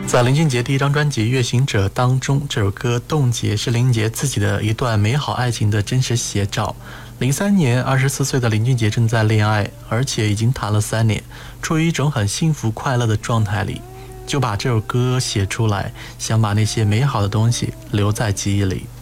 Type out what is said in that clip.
在林俊杰第一张专辑《月行者》当中，这首歌《冻结》是林俊杰自己的一段美好爱情的真实写照。03年，24岁的林俊杰正在恋爱，而且已经谈了3年，处于一种很幸福快乐的状态里，就把这首歌写出来，想把那些美好的东西留在记忆里。